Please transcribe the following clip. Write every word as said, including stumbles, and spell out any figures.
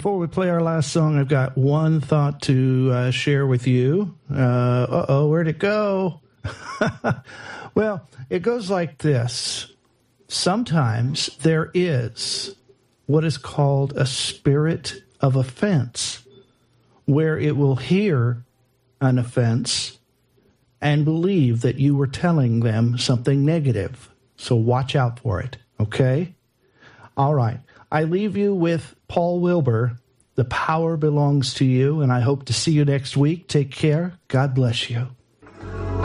before we play our last song, I've got one thought to uh, share with you. Uh, uh-oh, where'd it go? Well, it goes like this. Sometimes there is what is called a spirit of offense, where it will hear an offense and believe that you were telling them something negative. So watch out for it, okay? All right. I leave you with Paul Wilbur. The power belongs to you, and I hope to see you next week. Take care. God bless you.